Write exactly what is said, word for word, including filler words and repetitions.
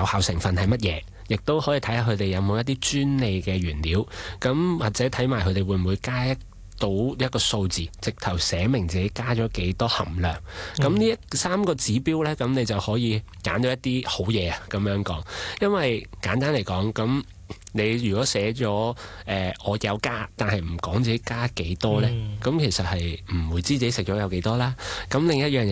有效成分係乜嘢，亦都可以睇下佢哋有冇一啲專利嘅原料，咁或者睇埋佢哋會唔會加一到一個數字，直頭寫明自己加咗幾多含量。咁呢一三個指標呢，咁你就可以揀到一啲好嘢啊！咁樣講，因為簡單嚟講，咁你如果寫咗誒、呃、我有加，但係唔講自己加幾多呢，咁、嗯、其實係唔會知自己食咗有幾多啦。咁另一樣嘢。